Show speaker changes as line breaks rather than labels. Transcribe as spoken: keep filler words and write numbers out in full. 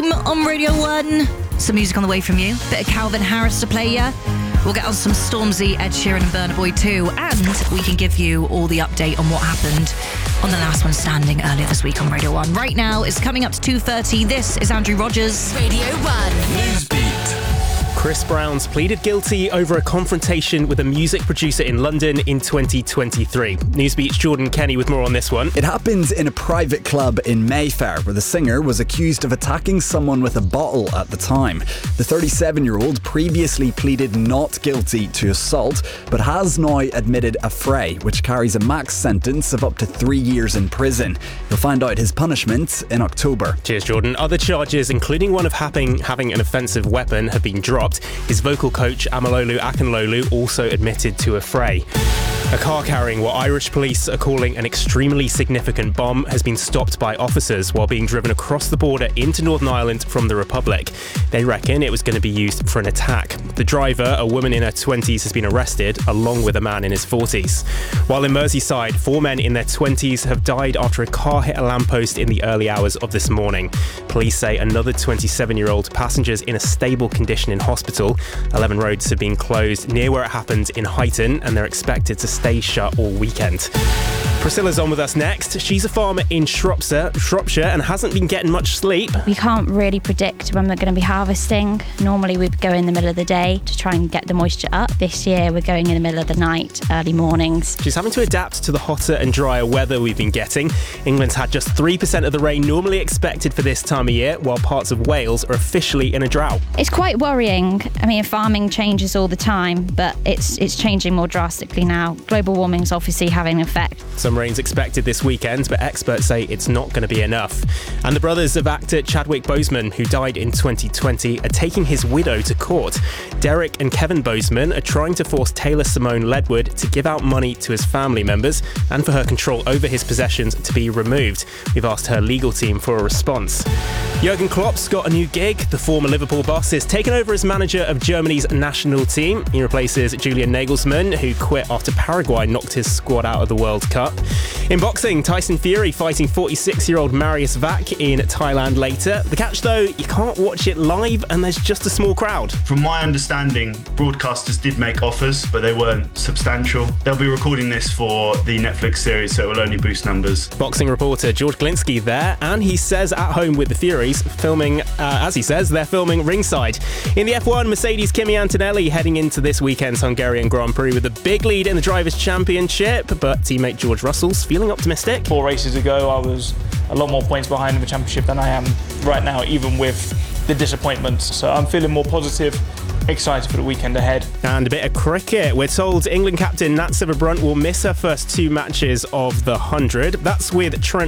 Dream on Radio one. Some music on the way from you. Bit of Calvin Harris to play ya. We'll get on some Stormzy, Ed Sheeran and Burna Boy too. And we can give you all the update on what happened on the Last One Standing earlier this week on Radio one. Right now, it's coming up to two thirty. This is Andrew Rogers.
Radio one.
Newsbeat. Chris Brown's pleaded guilty over a confrontation with a music producer in London in twenty twenty-three. Newsbeat's Jordan Kenny with more on this one.
It happened in a private club in Mayfair where the singer was accused of attacking someone with a bottle at the time. The thirty-seven-year-old previously pleaded not guilty to assault but has now admitted a fray, which carries a max sentence of up to three years in prison. You'll find out his punishment in October.
Cheers, Jordan. Other charges, including one of having, having an offensive weapon, have been dropped. His vocal coach, Amalolu Akinlolu, also admitted to a fray. A car carrying what Irish police are calling an extremely significant bomb has been stopped by officers while being driven across the border into Northern Ireland from the Republic. They reckon it was going to be used for an attack. The driver, a woman in her twenties, has been arrested, along with a man in his forties. While in Merseyside, four men in their twenties have died after a car hit a lamppost in the early hours of this morning. Police say another twenty-seven-year-old passenger's in a stable condition in hospital. eleven roads have been closed near where it happened in Huyton, and they're expected to stay shut all weekend. Priscilla's on with us next. She's a farmer in Shropshire, Shropshire and hasn't been getting much sleep.
We can't really predict when we're going to be harvesting. Normally we go in the middle of the day to try and get the moisture up. This year we're going in the middle of the night, early mornings.
She's having to adapt to the hotter and drier weather we've been getting. England's had just three percent of the rain normally expected for this time of year, while parts of Wales are officially in a drought.
It's quite worrying. I mean, farming changes all the time, but it's it's changing more drastically now. Global warming's obviously having an effect.
Some rain's expected this weekend, but experts say it's not going to be enough. And the brothers of actor Chadwick Boseman, who died in twenty twenty, are taking his widow to court. Derek and Kevin Boseman are trying to force Taylor Simone Ledwood to give out money to his family members and for her control over his possessions to be removed. We've asked her legal team for a response. Jurgen Klopp's got a new gig. The former Liverpool boss is taken over as manager of Germany's national team. He replaces Julian Nagelsmann, who quit after Paraguay knocked his squad out of the World Cup. In boxing, Tyson Fury fighting forty-six-year-old Marius Vac in Thailand later. The catch, though, you can't watch it live and there's just a small crowd.
From my understanding, broadcasters did make offers, but they weren't substantial. They'll be recording this for the Netflix series, so it will only boost numbers.
Boxing reporter George Glinsky there, and he says at home with the Furies, filming, uh, as he says, they're filming ringside. In the F one, Mercedes' Kimi Antonelli heading into this weekend's Hungarian Grand Prix with a big lead in the Drivers' Championship, but teammate George Russell's feeling optimistic.
Four races ago, I was a lot more points behind in the championship than I am right now, even with the disappointments. So I'm feeling more positive, excited for the weekend ahead.
And a bit of cricket. We're told England captain Nat Sciver-Brunt will miss her first two matches of the hundred. That's with Trent